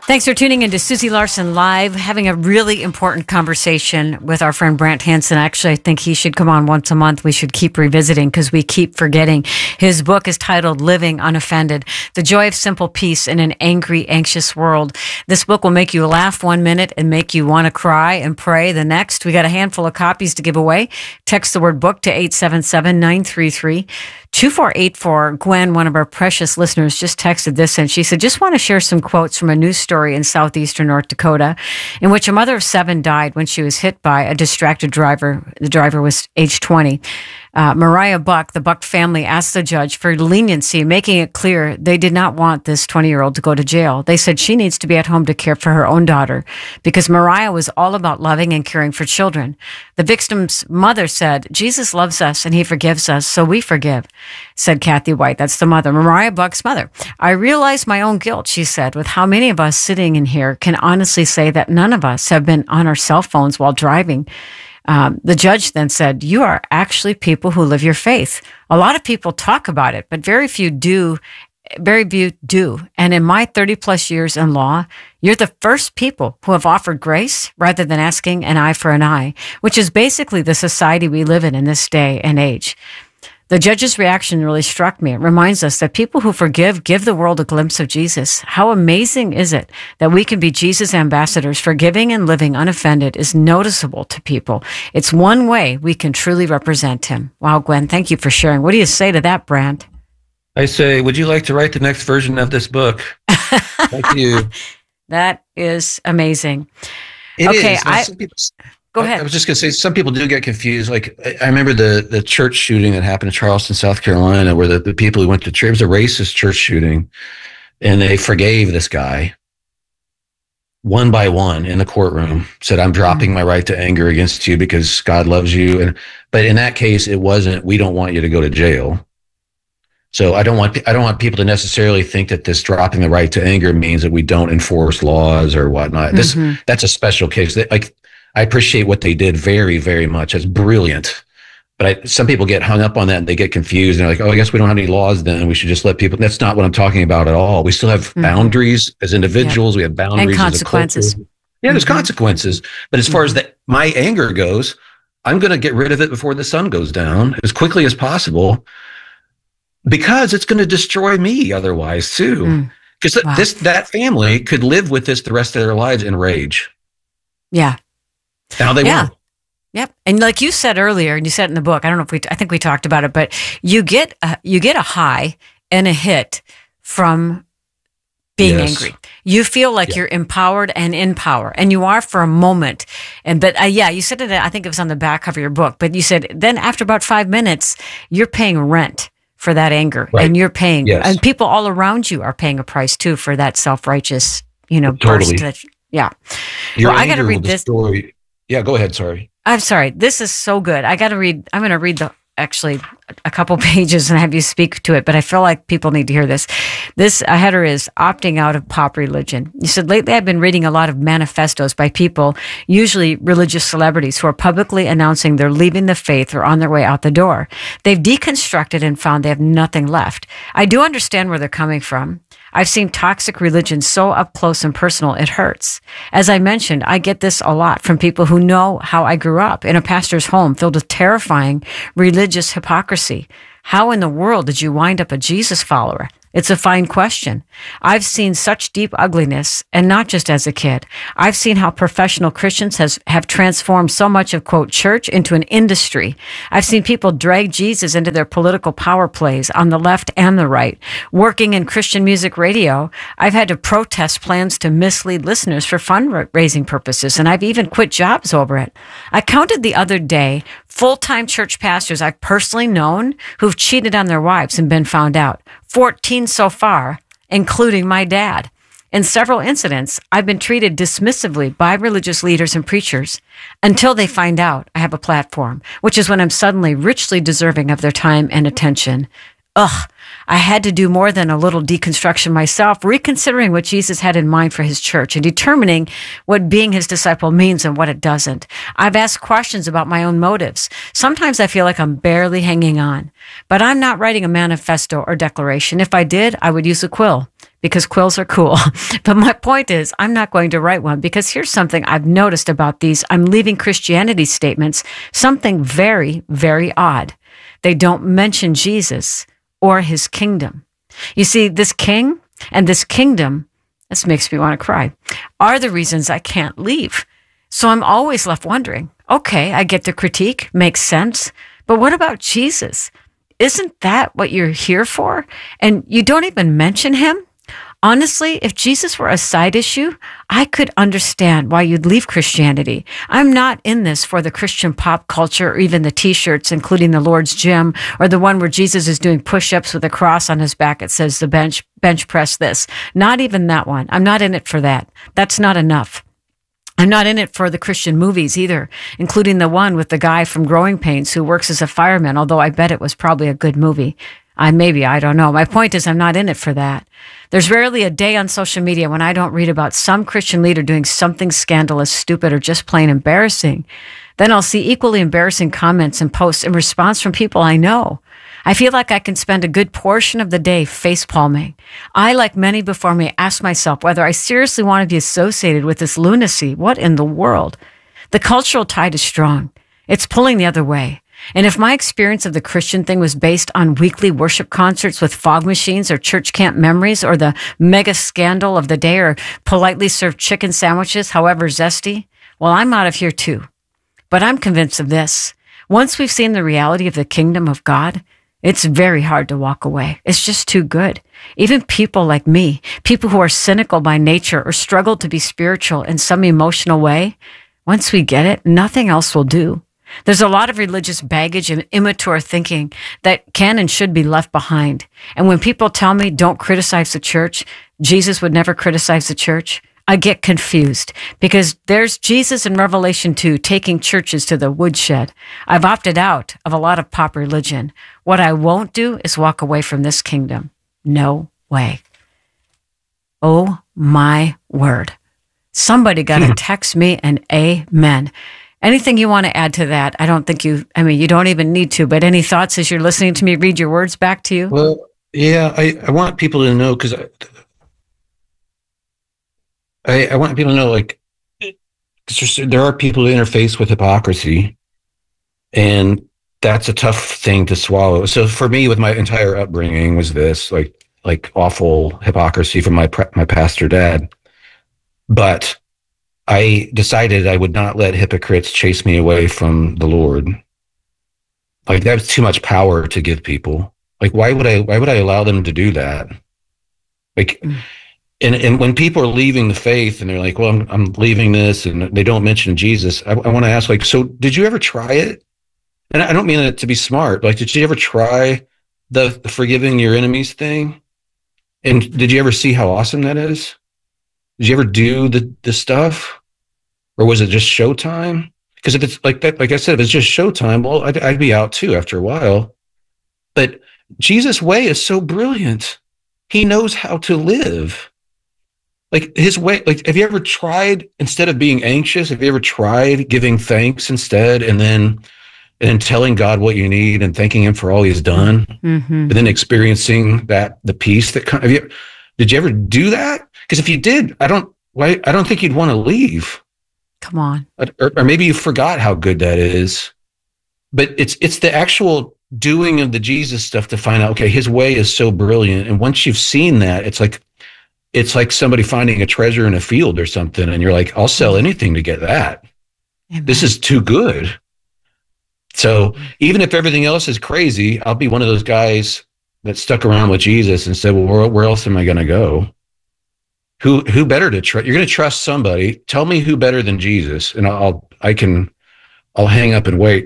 Thanks for tuning into Susie Larson Live, having a really important conversation with our friend Brant Hansen. Actually, I think he should come on once a month. We should keep revisiting because we keep forgetting. His book is titled Living Unoffended, The Joy of Simple Peace in an Angry, Anxious World. This book will make you laugh 1 minute and make you want to cry and pray the next. We got a handful of copies to give away. Text the word book to 877-933-2484. Gwen, one of our precious listeners, just texted this and she said, just want to share some quotes from a news story in southeastern North Dakota in which a mother of 7 died when she was hit by a distracted driver. The driver was age 20. Mariah Buck, the Buck family, asked the judge for leniency, making it clear they did not want this 20-year-old to go to jail. They said she needs to be at home to care for her own daughter because Mariah was all about loving and caring for children. The victim's mother said, Jesus loves us and he forgives us, so we forgive, said Kathy White. That's the mother, Mariah Buck's mother. I realize my own guilt, she said, with how many of us sitting in here can honestly say that none of us have been on our cell phones while driving. The judge then said, you are actually people who live your faith. A lot of people talk about it, but very few do. And in my 30 plus years in law, you're the first people who have offered grace rather than asking an eye for an eye, which is basically the society we live in this day and age. The judge's reaction really struck me. It reminds us that people who forgive give the world a glimpse of Jesus. How amazing is it that we can be Jesus' ambassadors? Forgiving and living unoffended is noticeable to people. It's one way we can truly represent him. Wow, Gwen, thank you for sharing. What do you say to that, Brant? I say, would you like to write the next version of this book? Thank you. That is amazing. It okay, is. Go ahead. I was just going to say, some people do get confused. Like, I remember the church shooting that happened in Charleston, South Carolina, where the people who went to church, it was a racist church shooting, and they forgave this guy one by one in the courtroom, said, I'm dropping my right to anger against you because God loves you. But in that case, it wasn't, we don't want you to go to jail. So I don't want people to necessarily think that this dropping the right to anger means that we don't enforce laws or whatnot. That's a special case. I appreciate what they did very, very much. It's brilliant. But some people get hung up on that and they get confused and they're like, oh, I guess we don't have any laws then. We should just let people. That's not what I'm talking about at all. We still have boundaries as individuals. We have boundaries and consequences. There's consequences. But as far as my anger goes, I'm going to get rid of it before the sun goes down as quickly as possible because it's going to destroy me otherwise too. Because that family could live with this the rest of their lives in rage. Yeah. Now they won't. Yep. And like you said earlier, and you said in the book, I don't know if I think we talked about it, but you get a high and a hit from being angry. You feel like you're empowered and in power, and you are for a moment. But you said it, I think it was on the back of your book, but you said then after about 5 minutes, you're paying rent for that anger, and you're paying, and people all around you are paying a price too for that self-righteous, totally. burst. Yeah. Well, I got to read this story. Yeah, go ahead. Sorry. I'm sorry. This is so good. I'm going to read actually a couple pages and have you speak to it, but I feel like people need to hear this. This header is opting out of pop religion. You said, lately I've been reading a lot of manifestos by people, usually religious celebrities, who are publicly announcing they're leaving the faith or on their way out the door. They've deconstructed and found they have nothing left. I do understand where they're coming from. I've seen toxic religion so up close and personal, it hurts. As I mentioned, I get this a lot from people who know how I grew up in a pastor's home filled with terrifying religious hypocrisy. How in the world did you wind up a Jesus follower? It's a fine question. I've seen such deep ugliness, and not just as a kid. I've seen how professional Christians have transformed so much of, quote, church into an industry. I've seen people drag Jesus into their political power plays on the left and the right. Working in Christian music radio, I've had to protest plans to mislead listeners for fundraising purposes, and I've even quit jobs over it. I counted the other day full-time church pastors I've personally known who've cheated on their wives and been found out. 14 so far, including my dad. In several incidents, I've been treated dismissively by religious leaders and preachers until they find out I have a platform, which is when I'm suddenly richly deserving of their time and attention. I had to do more than a little deconstruction myself, reconsidering what Jesus had in mind for his church and determining what being his disciple means and what it doesn't. I've asked questions about my own motives. Sometimes I feel like I'm barely hanging on, but I'm not writing a manifesto or declaration. If I did, I would use a quill, because quills are cool. But my point is, I'm not going to write one because here's something I've noticed about these I'm leaving Christianity statements, something very, very odd. They don't mention Jesus or his kingdom. You see, this king and this kingdom, this makes me want to cry, are the reasons I can't leave. So I'm always left wondering, okay, I get the critique, makes sense, but what about Jesus? Isn't that what you're here for? And you don't even mention him? Honestly, if Jesus were a side issue, I could understand why you'd leave Christianity. I'm not in this for the Christian pop culture or even the t-shirts, including the Lord's Gym or the one where Jesus is doing push-ups with a cross on his back. It says the bench press this. Not even that one. I'm not in it for that. That's not enough. I'm not in it for the Christian movies either, including the one with the guy from Growing Pains who works as a fireman, although I bet it was probably a good movie. I don't know. My point is I'm not in it for that. There's rarely a day on social media when I don't read about some Christian leader doing something scandalous, stupid, or just plain embarrassing. Then I'll see equally embarrassing comments and posts in response from people I know. I feel like I can spend a good portion of the day face-palming. I, like many before me, ask myself whether I seriously want to be associated with this lunacy. What in the world? The cultural tide is strong. It's pulling the other way. And if my experience of the Christian thing was based on weekly worship concerts with fog machines or church camp memories or the mega scandal of the day or politely served chicken sandwiches, however zesty, well, I'm out of here too. But I'm convinced of this. Once we've seen the reality of the kingdom of God, it's very hard to walk away. It's just too good. Even people like me, people who are cynical by nature or struggle to be spiritual in some emotional way, once we get it, nothing else will do. There's a lot of religious baggage and immature thinking that can and should be left behind. And when people tell me don't criticize the church, Jesus would never criticize the church, I get confused because there's Jesus in Revelation 2 taking churches to the woodshed. I've opted out of a lot of pop religion. What I won't do is walk away from this kingdom. No way. Oh my word. Somebody got to text me an amen. Anything you want to add to that? You don't even need to, but any thoughts as you're listening to me read your words back to you? Well, yeah, I want people to know because I want people to know, like, there are people who interface with hypocrisy, and that's a tough thing to swallow. So for me, with my entire upbringing was this, like awful hypocrisy from my pastor dad. But I decided I would not let hypocrites chase me away from the Lord. Like, that's too much power to give people. Like, why would I allow them to do that? Like, and when people are leaving the faith and they're like, well, I'm leaving this, and they don't mention Jesus, I want to ask, like, so did you ever try it? And I don't mean it to be smart. Like, did you ever try the forgiving your enemies thing? And did you ever see how awesome that is? Did you ever do the stuff? Or was it just showtime? Because if it's like that, like I said, if it's just showtime, well, I'd be out too after a while. But Jesus' way is so brilliant. He knows how to live. Like, his way, like, have you ever tried, instead of being anxious, have you ever tried giving thanks instead, and then telling God what you need and thanking him for all he's done, and then experiencing the peace that comes? Did you ever do that? Because if you did, I don't think you'd want to leave. Come on. Or maybe you forgot how good that is. But it's the actual doing of the Jesus stuff to find out, okay, his way is so brilliant. And once you've seen that, it's like somebody finding a treasure in a field or something, and you're like, I'll sell anything to get that. Amen. This is too good. So even if everything else is crazy, I'll be one of those guys that stuck around with Jesus and said, well, where else am I going to go? Who better to trust? You're going to trust somebody. Tell me who better than Jesus, and I'll hang up and wait.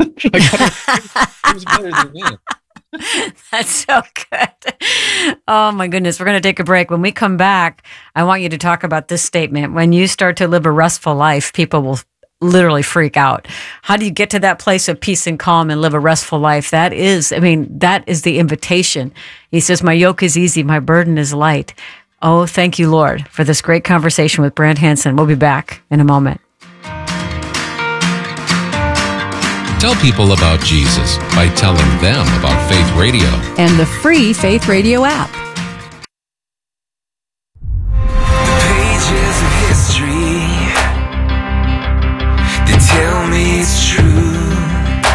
Who's better than me? That's so good. Oh my goodness. We're going to take a break. When we come back, I want you to talk about this statement. When you start to live a restful life, people will literally freak out. How do you get to that place of peace and calm and live a restful life? That is the invitation. He says, my yoke is easy, my burden is light. Oh, thank you, Lord, for this great conversation with Brant Hansen. We'll be back in a moment. Tell people about Jesus by telling them about Faith Radio and the free Faith Radio app.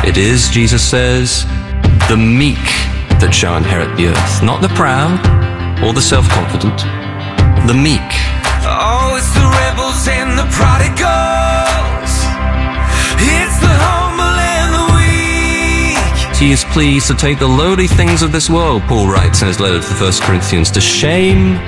It is, Jesus says, the meek that shall inherit the earth, not the proud or the self-confident, the meek. Oh, it's the rebels and the prodigals. It's the humble and the weak. He is pleased to take the lowly things of this world, Paul writes in his letter to the 1 Corinthians, to shame